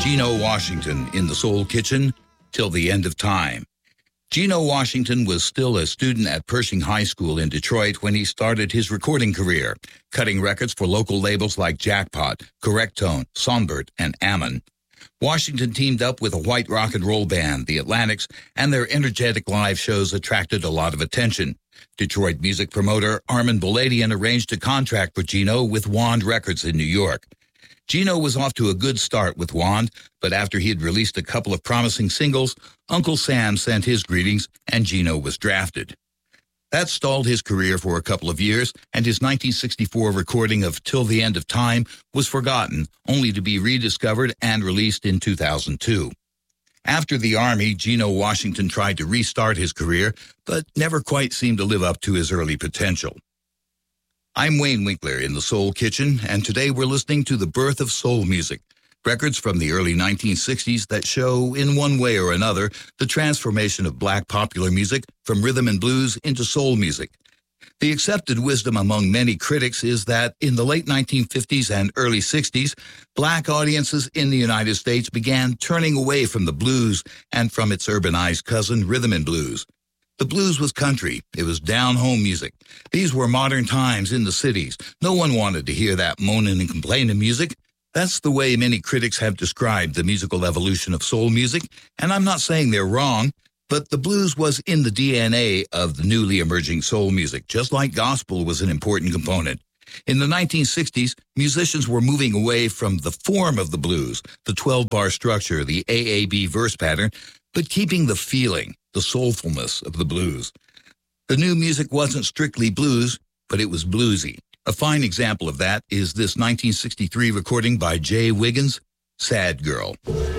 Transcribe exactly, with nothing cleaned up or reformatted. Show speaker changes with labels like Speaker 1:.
Speaker 1: Geno Washington in the Soul Kitchen, Till the End of Time. Geno Washington was still a student at Pershing High School in Detroit when he started his recording career, cutting records for local labels like Jackpot, Correct Tone, Songbird, and Ammon. Washington teamed up with a white rock and roll band, the Atlantics, and their energetic live shows attracted a lot of attention. Detroit music promoter Armin Bouladian arranged a contract for Geno with Wand Records in New York. Geno was off to a good start with Wand, but after he had released a couple of promising singles, Uncle Sam sent his greetings and Geno was drafted. That stalled his career for a couple of years, and his nineteen sixty-four recording of Till the End of Time was forgotten, only to be rediscovered and released in two thousand two. After the Army, Geno Washington tried to restart his career, but never quite seemed to live up to his early potential. I'm Wayne Winkler in the Soul Kitchen, and today we're listening to the birth of soul music, records from the early nineteen sixties that show, in one way or another, the transformation of black popular music from rhythm and blues into soul music. The accepted wisdom among many critics is that in the late nineteen fifties and early sixties, black audiences in the United States began turning away from the blues and from its urbanized cousin, rhythm and blues. The blues was country. It was down-home music. These were modern times in the cities. No one wanted to hear that moaning and complaining music. That's the way many critics have described the musical evolution of soul music, and I'm not saying they're wrong, but the blues was in the D N A of the newly emerging soul music, just like gospel was an important component. In the nineteen sixties, musicians were moving away from the form of the blues, the twelve-bar structure, the A A B verse pattern, but keeping the feeling, the soulfulness of the blues. The new music wasn't strictly blues, but it was bluesy. A fine example of that is this nineteen sixty-three recording by Jay Wiggins, Sad Girl.